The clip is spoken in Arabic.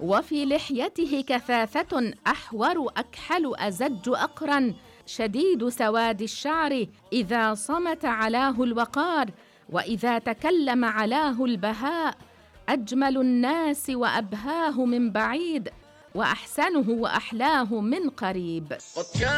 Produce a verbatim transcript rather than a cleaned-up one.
وفي لحيته كثافة أحور أكحل أزج أقرن، شديد سواد الشعر، إذا صمت علاه الوقار، وإذا تكلم علاه البهاء، أجمل الناس وأبهاه من بعيد، وأحسنه وأحلاه من قريب.